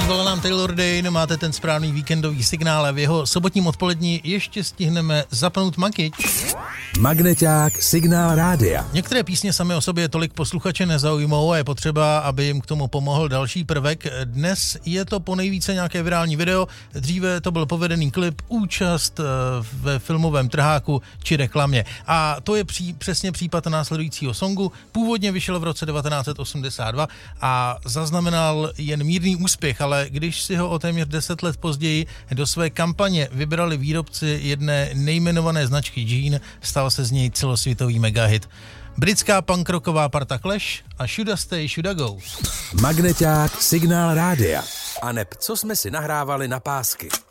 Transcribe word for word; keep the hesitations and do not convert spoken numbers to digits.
Volá nám Taylor Dane, máte ten správný víkendový signál a v jeho sobotním odpolední ještě stihneme zapnout Makič. Magneťák Signál rádia. Některé písně samy o sobě tolik posluchače nezaujmou a je potřeba, aby jim k tomu pomohl další prvek. Dnes je to ponejvíce nějaké virální video, dříve to byl povedený klip, účast ve filmovém trháku či reklamě. A to je pří, přesně případ následujícího songu. Původně vyšel v roce devatenáct set osmdesát dva a zaznamenal jen mírný úspěch, ale když si ho o téměř deset let později do své kampaně vybrali výrobci jedné nejmenované značky džín, stal se z něj celosvětový megahit. Britská punkrocková parta Clash a Shoulda Stay, Shoulda Go. Magneťák Signál rádia. A neb co jsme si nahrávali na pásky.